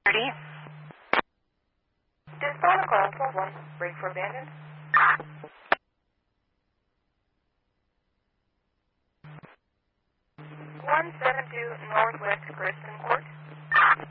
30. This protocol 41, break for abandoned. 172 Northwest Kristen